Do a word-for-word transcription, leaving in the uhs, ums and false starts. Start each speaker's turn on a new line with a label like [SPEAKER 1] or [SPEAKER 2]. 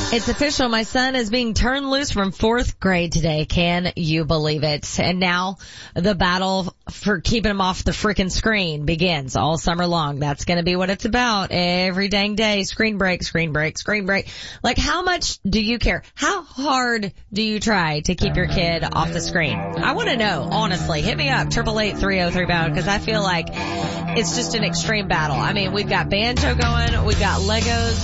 [SPEAKER 1] It's official. My son is being turned loose from fourth grade today. Can you believe it? And now the battle for keeping him off the freaking screen begins all summer long. That's going to be what it's about every dang day. Screen break, screen break, screen break. Like, how much do you care? How hard do you try to keep your kid off the screen? I want to know, honestly. Hit me up, eight eight eight, three oh three, pound, because I feel like it's just an extreme battle. I mean, we've got banjo going, we've got Legos.